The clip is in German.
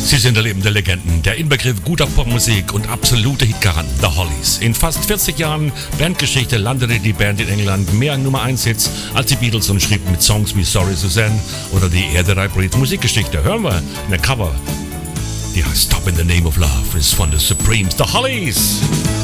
Sie sind lebende Legenden, der Inbegriff guter Popmusik und absolute Hitgaranten, The Hollies. In fast 40 Jahren Bandgeschichte landete die Band in England mehr Nummer 1 Hits als die Beatles und schrieb mit Songs wie Sorry Suzanne oder Die Erde repariert Musikgeschichte. Hören wir eine Cover, die heißt Stop in the Name of Love, ist von The Supremes, The Hollies.